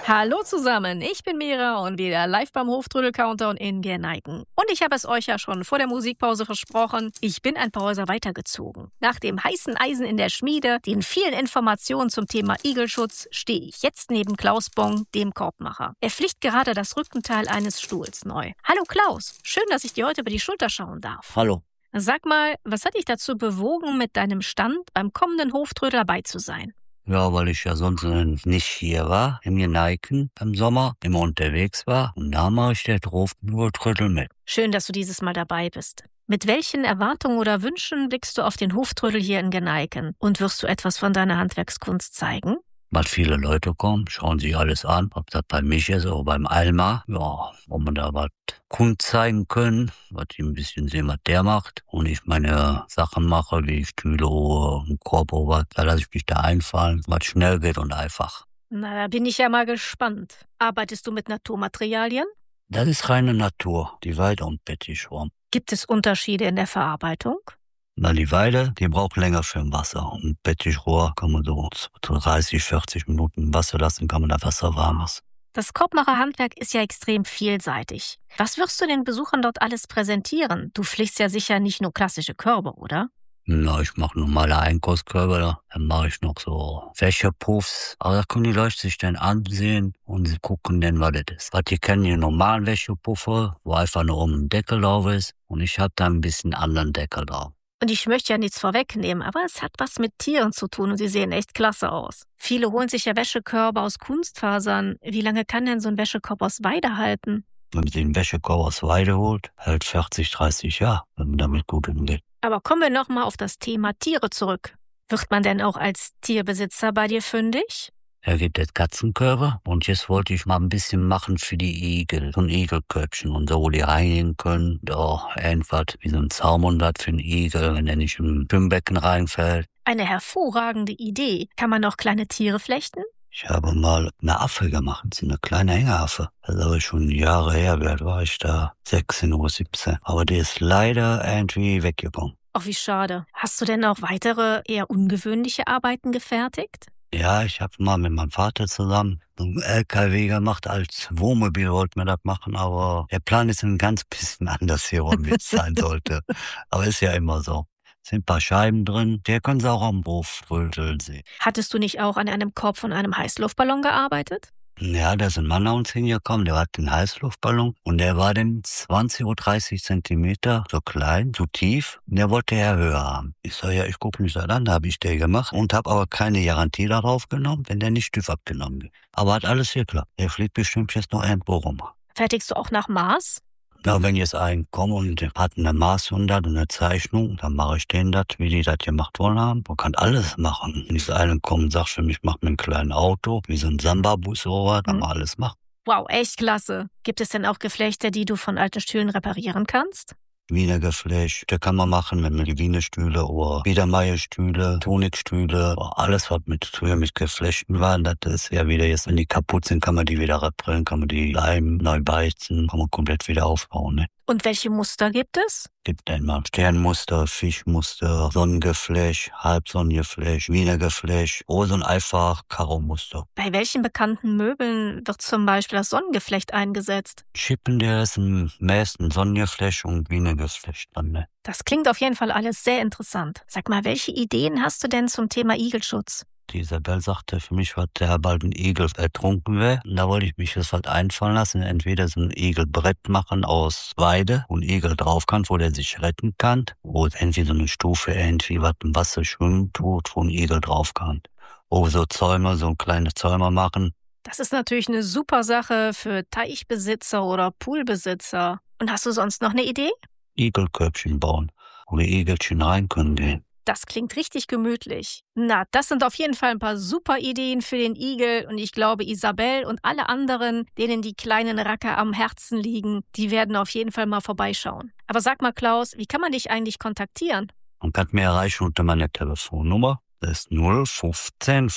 Hallo zusammen, ich bin Mira und wieder live beim Hoftrödel-Countdown in Gerneiken. Und ich habe es euch ja schon vor der Musikpause versprochen, ich bin ein paar Häuser weitergezogen. Nach dem heißen Eisen in der Schmiede, den vielen Informationen zum Thema Igelschutz, stehe ich jetzt neben Klaus Bong, dem Korbmacher. Er flicht gerade das Rückenteil eines Stuhls neu. Hallo Klaus, schön, dass ich dir heute über die Schulter schauen darf. Hallo. Sag mal, was hat dich dazu bewogen, mit deinem Stand beim kommenden Hoftrödel dabei zu sein? Ja, weil ich ja sonst nicht hier war, in Gerneiken im Sommer, immer unterwegs war. Und da mache ich den Hoftrödel mit. Schön, dass du dieses Mal dabei bist. Mit welchen Erwartungen oder Wünschen blickst du auf den Hoftrödel hier in Gerneiken? Und wirst du etwas von deiner Handwerkskunst zeigen? Weil viele Leute kommen, schauen sich alles an, ob das bei mich ist oder beim Alma. Ja, ob man da was Kunst zeigen können, was die ein bisschen sehen, was der macht. Und ich meine Sachen mache, wie Stühle und Korb, da lasse ich mich da einfallen, was schnell geht und einfach. Na, da bin ich ja mal gespannt. Arbeitest du mit Naturmaterialien? Das ist reine Natur, die Weide und Bettichrohr. Gibt es Unterschiede in der Verarbeitung? Na, die Weide, die braucht länger für ein Wasser. Und Bettichrohr kann man so 30, 40 Minuten im Wasser lassen, kann man da Wasser warmes. Das Korbmacherhandwerk ist ja extrem vielseitig. Was wirst du den Besuchern dort alles präsentieren? Du flichst ja sicher nicht nur klassische Körbe, oder? Na, ich mache normale Einkaufskörbe, dann mache ich noch so Wäschepuffs. Aber da können die Leute sich dann ansehen und sie gucken dann, was das ist. Weil die kennen die normalen Wäschepuffer, wo einfach nur oben ein Deckel drauf ist. Und ich habe da ein bisschen anderen Deckel drauf. Und ich möchte ja nichts vorwegnehmen, aber es hat was mit Tieren zu tun und sie sehen echt klasse aus. Viele holen sich ja Wäschekörbe aus Kunstfasern. Wie lange kann denn so ein Wäschekorb aus Weide halten? Wenn man den Wäschekorb aus Weide holt, hält 40, 30 Jahre, wenn man damit gut umgeht. Aber kommen wir nochmal auf das Thema Tiere zurück. Wird man denn auch als Tierbesitzer bei dir fündig? Er gibt jetzt Katzenkörbe und jetzt wollte ich mal ein bisschen machen für die Igel. So ein Igelkörbchen und so, wo die reingehen können. Ja, einfach wie so ein Zaumundert für einen Igel, wenn er nicht im Schwimmbecken reinfällt. Eine hervorragende Idee. Kann man noch kleine Tiere flechten? Ich habe mal eine Affe gemacht, so eine kleine Hängeaffe. Das ist aber schon Jahre her, wie alt war ich da? 16 oder 17. Aber die ist leider irgendwie weggekommen. Ach, wie schade. Hast du denn auch weitere, eher ungewöhnliche Arbeiten gefertigt? Ja, ich habe mal mit meinem Vater zusammen so einen LKW gemacht. Als Wohnmobil wollten wir das machen, aber der Plan ist ein ganz bisschen anders hier, wie es sein sollte. Aber ist ja immer so. Es sind ein paar Scheiben drin, der können Sie auch am Hoftrödel sehen. Hattest du nicht auch an einem Korb von einem Heißluftballon gearbeitet? Ja, da ist ein Mann nach uns hingekommen, der hat einen Heißluftballon und der war dann 20 oder 30 Zentimeter, so klein, so tief, und der wollte ja höher haben. Ich sag, ja, ich gucke mich das an, da habe ich den gemacht und habe aber keine Garantie darauf genommen, wenn der nicht TÜV abgenommen wird. Aber hat alles geklappt. Der fliegt bestimmt jetzt noch irgendwo rum. Fertigst du auch nach Maß? Na, wenn jetzt ein kommt und der hat eine Maßhundert und eine Zeichnung, dann mache ich denen das, wie die das gemacht wollen haben. Man kann alles machen. Wenn jetzt einer kommt und sagt für mich, mach mir ein kleines Auto, wie so ein Samba-Bus oder was, dann mal alles machen. Wow, echt klasse. Gibt es denn auch Geflechte, die du von alten Stühlen reparieren kannst? Wiener Geflecht, da kann man machen, wenn man die Wiener Stühle oder Biedermeierstühle, Tonikstühle, alles was mit Geflechten war, das ist ja wieder jetzt, wenn die kaputt sind, kann man die wieder reparieren, kann man die leimen, neu beizen, kann man komplett wieder aufbauen, ne? Und welche Muster gibt es? Gibt einmal Sternmuster, Fischmuster, Sonnengeflecht, Halbsonnengeflecht, Wiener Geflecht oder so ein einfach Karo-Muster. Bei welchen bekannten Möbeln wird zum Beispiel das Sonnengeflecht eingesetzt? Chippen, der ist am meisten Sonnengeflecht und Wiener Geflecht dann, ne? Das klingt auf jeden Fall alles sehr interessant. Sag mal, welche Ideen hast du denn zum Thema Igelschutz? Die Isabel sagte, für mich war der bald ein Igel ertrunken wäre. Und da wollte ich mich das halt einfallen lassen. Entweder so ein Igelbrett machen aus Weide, wo ein Igel drauf kann, wo der sich retten kann. Oder irgendwie so eine Stufe, irgendwie was im Wasser schwimmen tut, wo ein Igel drauf kann. Oder so Zäume, so kleine Zäume machen. Das ist natürlich eine super Sache für Teichbesitzer oder Poolbesitzer. Und hast du sonst noch eine Idee? Igelkörbchen bauen, wo die Igelchen rein können gehen. Das klingt richtig gemütlich. Na, das sind auf jeden Fall ein paar super Ideen für den Igel und ich glaube, Isabel und alle anderen, denen die kleinen Racker am Herzen liegen, die werden auf jeden Fall mal vorbeischauen. Aber sag mal, Klaus, wie kann man dich eigentlich kontaktieren? Man kann mich erreichen unter meiner Telefonnummer. Das ist 015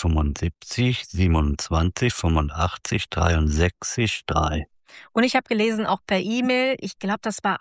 75 27 85 63 3. Und ich habe gelesen, auch per E-Mail, ich glaube, das war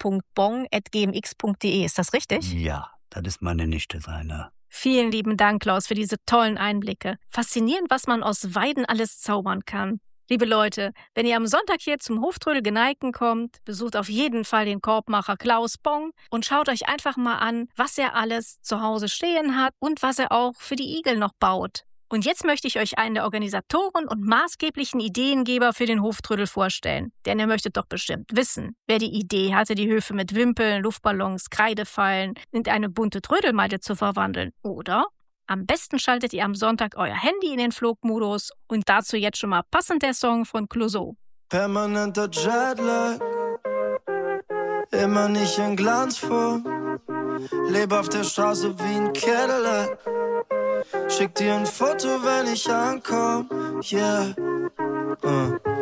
anja.bong@gmx.de. Ist das richtig? Ja. Das ist meine Nichte seine. Vielen lieben Dank, Klaus, für diese tollen Einblicke. Faszinierend, was man aus Weiden alles zaubern kann. Liebe Leute, wenn ihr am Sonntag hier zum Hoftrödel Geneigten kommt, besucht auf jeden Fall den Korbmacher Klaus Bong und schaut euch einfach mal an, was er alles zu Hause stehen hat und was er auch für die Igel noch baut. Und jetzt möchte ich euch einen der Organisatoren und maßgeblichen Ideengeber für den Hoftrödel vorstellen. Denn ihr möchtet doch bestimmt wissen, wer die Idee hatte, die Höfe mit Wimpeln, Luftballons, Kreidefallen in eine bunte Trödelmeile zu verwandeln, oder? Am besten schaltet ihr am Sonntag euer Handy in den Flugmodus und dazu jetzt schon mal passend der Song von Clouseau. Permanenter Jetlag, immer nicht in Glanzform, lebe auf der Straße wie ein Cadillac, schick dir ein Foto, wenn ich ankomm, yeah.